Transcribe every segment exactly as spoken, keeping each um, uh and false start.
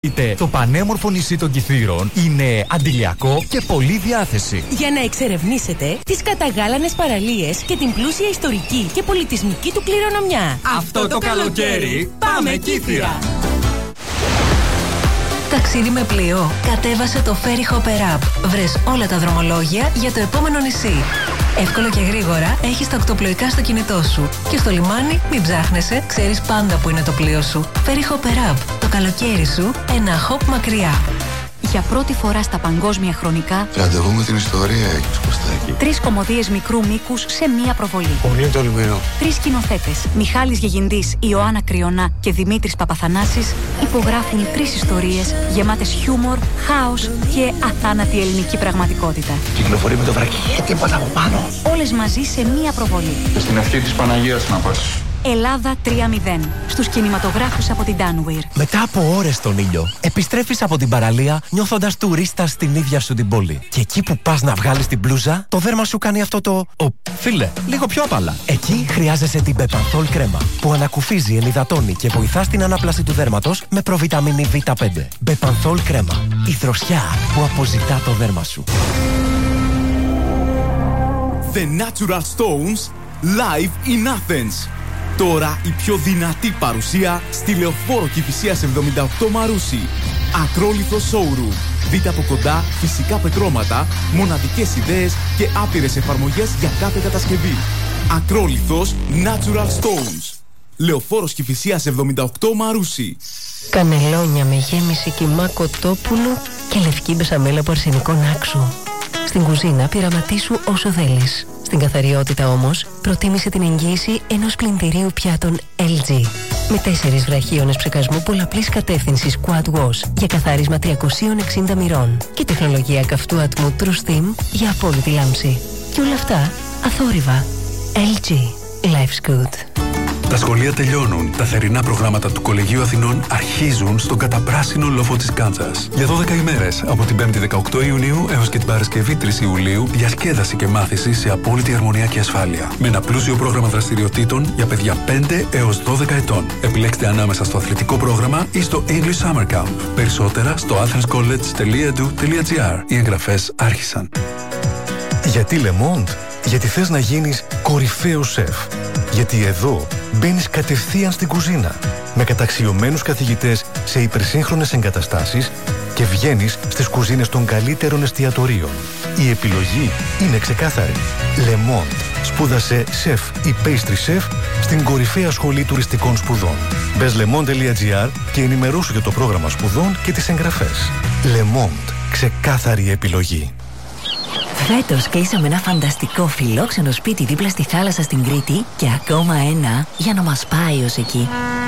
επισκεφτείτε το πανέμορφο νησί των Κιθήρων, είναι αντιλιακό και πολλή διάθεση. Για να εξερευνήσετε τις καταγάλανες παραλίες και την πλούσια ιστορική και πολιτισμική του κληρονομιά. Αυτό το καλοκαίρι πάμε Κίθυρα! Ταξίδι με πλοίο. Κατέβασε το Ferry Hopper App. Βρες όλα τα δρομολόγια για το επόμενο νησί. Εύκολο και γρήγορα έχεις τα οκτωπλοϊκά στο κινητό σου. Και στο λιμάνι μην ψάχνεσαι, ξέρεις πάντα που είναι το πλοίο σου. Ferry Hopper App. Το καλοκαίρι σου ένα hop μακριά. Για πρώτη φορά στα παγκόσμια χρονικά, ραντεβού με την ιστορία έχεις, Κωστάκη. Τρεις κωμωδίες μικρού μήκους σε μία προβολή. Πολύ τολμηρό. Τρεις σκηνοθέτες, Μιχάλης Γεγινδής, Ιωάννα Κρυονά και Δημήτρης Παπαθανάσης, υπογράφουν τρεις ιστορίες γεμάτες χιούμορ, χάος και αθάνατη ελληνική πραγματικότητα. Κυκλοφορεί με το βρακί και τίποτα από πάνω. Όλες μαζί σε μία προβολή. Στην ευχή της Παναγίας να πας. Ελλάδα τρία μηδέν. Στους κινηματογράφους από την Danweir. Μετά από ώρες στον ήλιο, επιστρέφεις από την παραλία νιώθοντας τουρίστα στην ίδια σου την πόλη. Και εκεί που πας να βγάλεις την μπλούζα, το δέρμα σου κάνει αυτό το «Ω, φίλε, λίγο πιο απαλά». Εκεί χρειάζεσαι την Bepanthol κρέμα, που ανακουφίζει, ενυδατώνει και βοηθά στην ανάπλαση του δέρματος με προβιταμίνη βι πέντε. Bepanthol κρέμα. Η δροσιά που αποζητά το δέρμα σου. The Natural Stones live in Athens. Τώρα η πιο δυνατή παρουσία στη Λεωφόρο Κηφισίας εβδομήντα οκτώ Μαρούσι. Ακρόλιθο showroom. Δείτε από κοντά φυσικά πετρώματα, μοναδικές ιδέες και άπειρες εφαρμογές για κάθε κατασκευή. Ακρόλιθος Natural Stones. Λεωφόρος Κηφισίας εβδομήντα οκτώ Μαρούσι. Κανελόνια με γέμιση κιμά κοτόπουλου και λευκή μπεσαμέλα από αρσενικό νάξου. Στην κουζίνα πειραματίσου όσο θέλεις. Στην καθαριότητα όμως, προτίμησε την εγγύηση ενός πλυντηρίου πιάτων ελ τζι. Με τέσσερις βραχίονες ψεκασμού πολλαπλής κατεύθυνσης Quad Wash για καθάρισμα τριακόσια εξήντα μοιρών και τεχνολογία καυτού ατμού True Steam για απόλυτη λάμψη. Και όλα αυτά αθόρυβα. ελ τζι. Life's good. Τα σχολεία τελειώνουν. Τα θερινά προγράμματα του Κολεγίου Αθηνών αρχίζουν στον καταπράσινο λόφο της Κάντζας. Για δώδεκα ημέρες, από την πέμπτη δεκαοκτώ Ιουνίου έως και την Παρασκευή τρεις Ιουλίου, διασκέδαση και μάθηση σε απόλυτη αρμονία και ασφάλεια. Με ένα πλούσιο πρόγραμμα δραστηριοτήτων για παιδιά πέντε έως δώδεκα ετών. Επιλέξτε ανάμεσα στο αθλητικό πρόγραμμα ή στο English Summer Camp. Περισσότερα στο athenscollege τελεία e d u τελεία g r. Οι εγγραφές άρχισαν. Γιατί Le Monde? Γιατί θες να γίνεις κορυφαίος σεφ. Γιατί εδώ μπαίνεις κατευθείαν στην κουζίνα με καταξιωμένους καθηγητές σε υπερσύγχρονες εγκαταστάσεις και βγαίνεις στις κουζίνες των καλύτερων εστιατορίων. Η επιλογή είναι ξεκάθαρη. Le Monde. Σπούδασε σεφ ή pastry chef στην κορυφαία σχολή τουριστικών σπουδών. Μπες le monde τελεία g r και ενημερώσου για το πρόγραμμα σπουδών και τις εγγραφές. Le Monde. Ξεκάθαρη επιλογή. Φέτος κλείσαμε ένα φανταστικό φιλόξενο σπίτι δίπλα στη θάλασσα στην Κρήτη και ακόμα ένα για να μας πάει ως εκεί.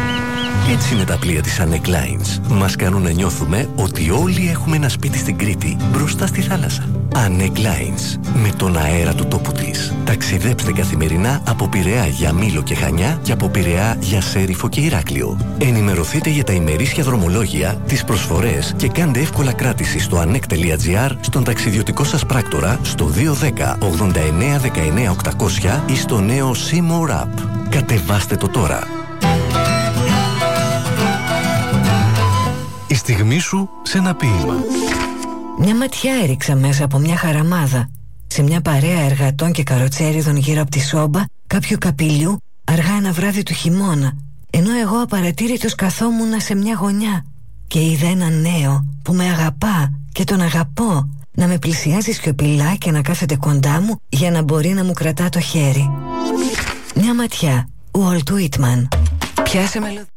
Έτσι είναι τα πλοία της Annec Lines. Μας κάνουν να νιώθουμε ότι όλοι έχουμε ένα σπίτι στην Κρήτη μπροστά στη θάλασσα. Annec Lines. Με τον αέρα του τόπου της. Ταξιδέψτε καθημερινά από Πειραιά για Μήλο και Χανιά και από Πειραιά για Σέριφο και Ηράκλειο. Ενημερωθείτε για τα ημερήσια δρομολόγια, τις προσφορές και κάντε εύκολα κράτηση στο annec τελεία g r, στον ταξιδιωτικό σας πράκτορα, στο δύο ένα μηδέν ογδόντα εννέα δεκαεννέα οκτακόσια ή στο νέο Seymour App. Κατεβάστε το τώρα. Η στιγμή σου σε ένα ποίημα. Μια ματιά έριξα μέσα από μια χαραμάδα σε μια παρέα εργατών και καροτσέριδων γύρω από τη σόμπα κάποιου καπηλιού αργά ένα βράδυ του χειμώνα, ενώ εγώ απαρατήρητος καθόμουνα σε μια γωνιά και είδα ένα νέο που με αγαπά και τον αγαπώ να με πλησιάζει σιωπηλά και να κάθεται κοντά μου για να μπορεί να μου κρατά το χέρι. Μια ματιά, Walt Whitman. Πιάσε μελωδία.